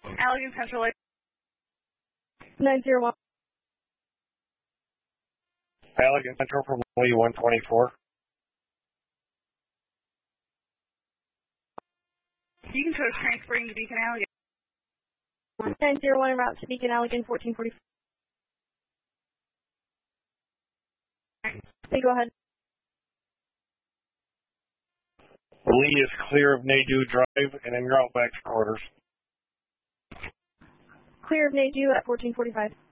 Allegan Central. 901. Allegan Central from Lee 124. Beacon Coast transferring to Beacon Allegan. 901 en route to Beacon Allegan 1445. Okay, go ahead. Lee is clear of Nadu Drive and en route back to quarters. Clear of Nadu at 1445.